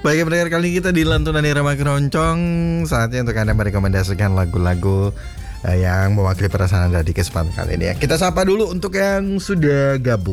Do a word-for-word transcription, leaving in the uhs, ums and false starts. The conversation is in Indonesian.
Baik pendengar, kali ini kita di Lantunan Irama Keroncong. Saatnya untuk Anda merekomendasikan lagu-lagu eh, yang mewakili perasaan Anda di kesempatan kali ini ya. Kita sapa dulu untuk yang sudah gabung.